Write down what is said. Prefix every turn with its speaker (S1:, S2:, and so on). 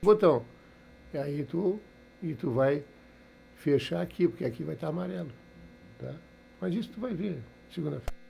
S1: botão. E aí tu vai fechar aqui, porque aqui vai estar amarelo. Tá? Mas isso tu vai ver segunda-feira.